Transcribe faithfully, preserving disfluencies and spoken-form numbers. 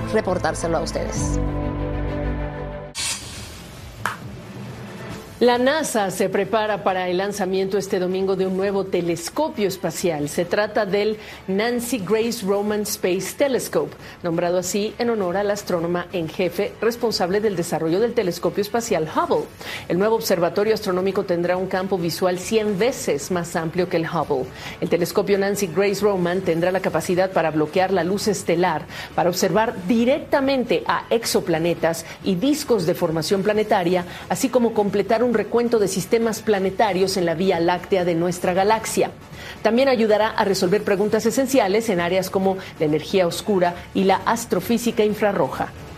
reportárselo a ustedes. La NASA se prepara para el lanzamiento este domingo de un nuevo telescopio espacial. Se trata del Nancy Grace Roman Space Telescope, nombrado así en honor a la astrónoma en jefe responsable del desarrollo del telescopio espacial Hubble. El nuevo observatorio astronómico tendrá un campo visual cien veces más amplio que el Hubble. El telescopio Nancy Grace Roman tendrá la capacidad para bloquear la luz estelar, para observar directamente a exoplanetas y discos de formación planetaria, así como completar un un recuento de sistemas planetarios en la Vía Láctea de nuestra galaxia. También ayudará a resolver preguntas esenciales en áreas como la energía oscura y la astrofísica infrarroja.